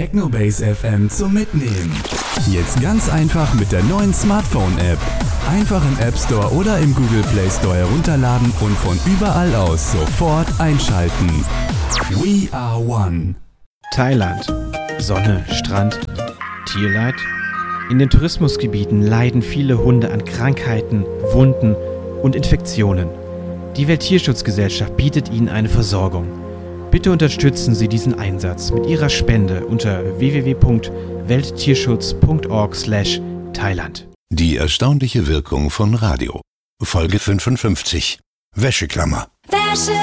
Technobase FM zum Mitnehmen. Jetzt ganz einfach mit der neuen Smartphone-App. Einfach im App Store oder im Google Play Store herunterladen und von überall aus sofort einschalten. We are one. Thailand. Sonne, Strand, Tierleid. In den Tourismusgebieten leiden viele Hunde an Krankheiten, Wunden und Infektionen. Die Welttierschutzgesellschaft bietet ihnen eine Versorgung. Bitte unterstützen Sie diesen Einsatz mit Ihrer Spende unter www.welttierschutz.org/Thailand. Die erstaunliche Wirkung von Radio. Folge 55. Wäscheklammer.